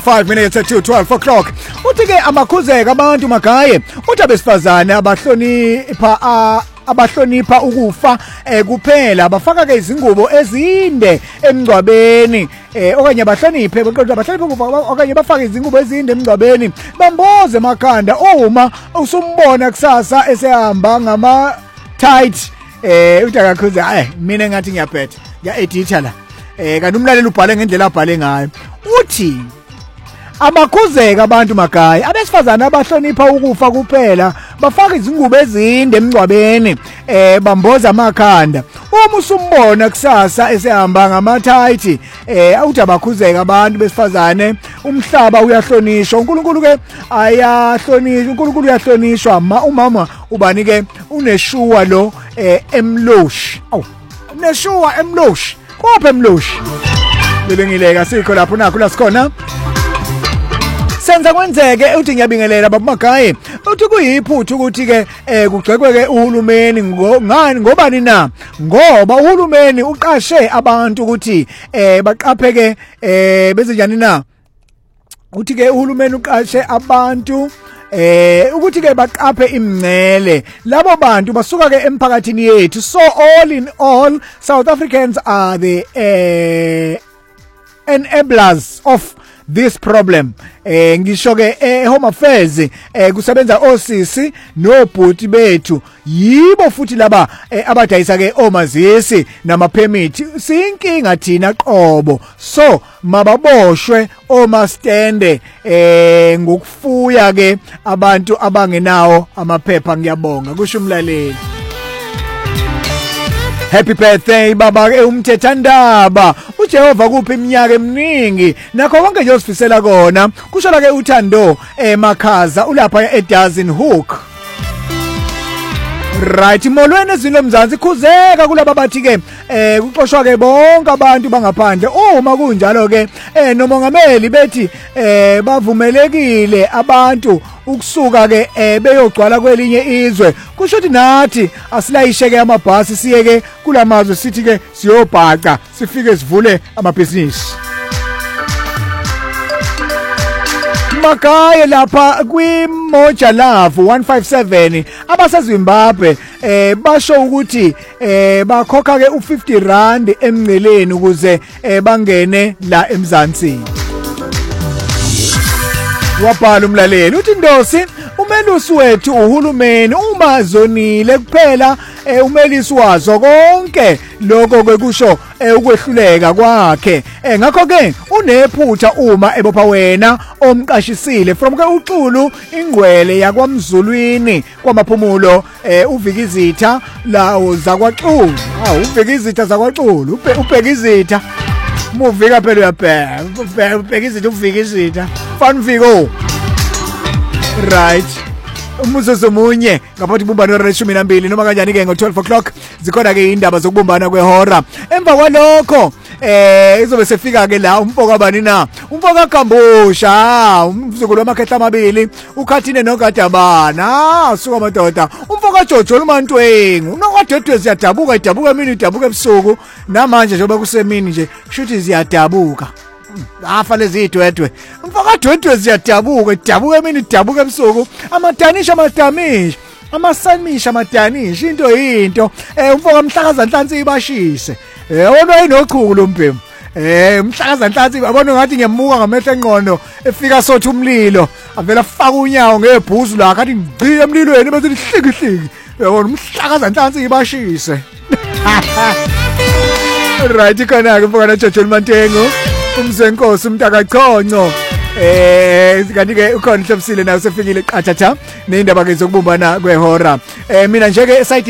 5 minutes to 12 o'clock. Uthi-ke amakhuzeka abantu magaye uthi abesifazane abahlonipha ukufa kuphela bafaka-ke izingubo ezinde emngcwabeni okanye bahloniphe ukufa okanye bafake izingubo ezinde emngcwabeni bamboze emakhanda uma usumbona kusasa esehamba ngama-tight uthi akakhuza mina ngathi ngiyaphetha ngiya-editha la kanti umlaleli ubhale ngendlela abhale ngayo uthi amakhuzeka abantu magaye abesifazana abahlonipha ukufa kuphela bafaka izingubo ezinde emngcwabeni bamboza amakhanda uma usumbona kusasa esehamba ngamathayithi uthi abakhuzeka abantu besifazane umhlaba uyahlonishwa uNkulunkulu ke ayahlonishwa uNkulunkulu uyahlonishwa umama ubani ke uneshuwa lo emloshi uneshuwa emloshi kopha emloshi belengileka sikho lapho nakho la sikhona senza kwenzeke uthi ngiyabingelela babamagaye uthi kuyiphuthu ukuthi ke kugcekwe ke uhulumeni ngani ngobani na ngoba uhulumeni uqashe abantu ukuthi baqapheke bese njani na uthi ke uhulumeni uqashe abantu ukuthi ke baqaphe imngcele labo bantu basuka ke emphakathini yethu so all in all South Africans are the enablers of this problem ngisho ke Home Affairs kusebenza osisi nobhuti bethu yibo futhi laba abadayisa ke omazisi nama permit sinkinga thina qobo so mababoshwe omastende ngokufuya ke abantu abangenawo amaphepha ngiyabonga kusho umlaleli. Happy birthday baba ke umthethandaba uJehova kuphi iminyaka eminingi nakho konke nje osifisela kona kushola ke uThando Makhaza ulapha eDazen Hook right molweni ezweni lomzansi khuzeka kulabo bathi ke kuxoshwa ke bonke abantu bangaphandle uma kunjalo ke nomongameli bethi bavumelekile abantu ukusuka ke beyogcwala kwelinye izwe kusho ukuthi nathi asilayishe ke amabhasi siye ke kulamazwe sithi ke siyobhaca sifike sivule amabhizinisi magaye lapha kwimoja love 157 abaseZimbabwe basho ukuthi bakhokha ke u50 rand emngceleni ukuze bangene la eMzansi wabhala umlaleli uthi Ndosi umelusi wethu uhulumeni uma zonile kuphela umelisi wazo konke lokho ke kusho ukwehluleka kwakhe ngakho ke unephutha uma ebopha wena omqashisile from ke uXulu ingqwele yakwaMzulwini kwamaphumulo uvikizitha lawo zakwaXulu uvikizitha zakwaXulu ubhekizitha muvika phela uyabheka ubhekizitha uvikizitha fanviko right umuzozo munye ngaphakathi bumbano re12 noma kanjani ke ngo12 o'clock zikhona ke indaba zokubumbana kwehora emva kwalokho izobe sefika ke la umfoka bani na umfoka Gambusha umzukulu wamakhehla amabili ukhathine nogadabana suka madoda umfoka Jojo uMantwengu nokwadedwe ziyadabuka idabuka emini idabuka ebusuku namanje njengoba kusemini nje kushuthi ziyadabuka afa lezi idwedwe umfoka dwedwe ziyadabuka idabuka emini idabuka ebusuku amadanisha amasamisha amadanisha into umfoka Mhlakaza Nhlansi ibashise wona inochuku lompembu Mhlakaza Nhlansi abona ngathi ngemuka ngamehla engqondo efika sothi umlilo avela faka unyawo ngebhuzu la kathi ngci emlilweni bese lihliki yabona Mhlakaza Nhlansi ibashise right kana ke mfana Jojo Mantengo umzenkosi umntakaChonco kanti ke ukhona Hlobisile nawe sefikile qathatha neindaba ke zokubumbana kwehora mina nje ke